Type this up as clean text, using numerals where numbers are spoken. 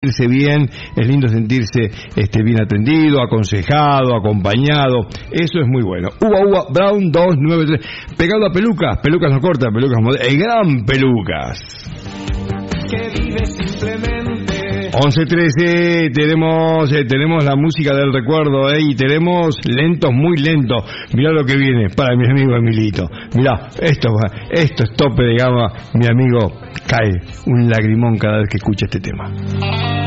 sentirse bien, es lindo sentirse bien atendido, aconsejado, acompañado. Eso es muy bueno. Uva Brown 293. Pegado a Pelucas no corta, Pelucas modernas. El gran Pelucas. Que vive simplemente. 11:13, tenemos la música del recuerdo, y tenemos lentos, muy lentos. Mirá lo que viene para mi amigo Emilito. Mirá, esto es tope de gama. Mi amigo cae un lagrimón cada vez que escucha este tema.